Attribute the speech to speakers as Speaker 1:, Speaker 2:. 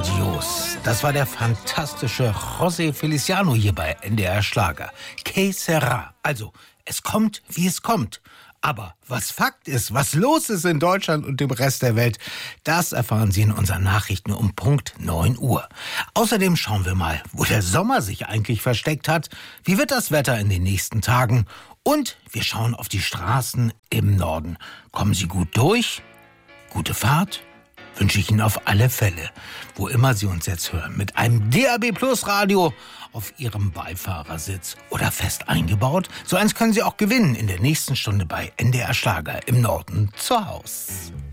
Speaker 1: grandios. Das war der fantastische José Feliciano hier bei NDR Schlager. Que sera? Also, es kommt, wie es kommt. Aber was Fakt ist, was los ist in Deutschland und dem Rest der Welt, das erfahren Sie in unseren Nachrichten um Punkt 9 Uhr. Außerdem schauen wir mal, wo der Sommer sich eigentlich versteckt hat. Wie wird das Wetter in den nächsten Tagen? Und wir schauen auf die Straßen im Norden. Kommen Sie gut durch? Gute Fahrt? Wünsche ich Ihnen auf alle Fälle, wo immer Sie uns jetzt hören, mit einem DAB Plus Radio auf Ihrem Beifahrersitz oder fest eingebaut. So eins können Sie auch gewinnen in der nächsten Stunde bei NDR Schlager im Norden zu Haus.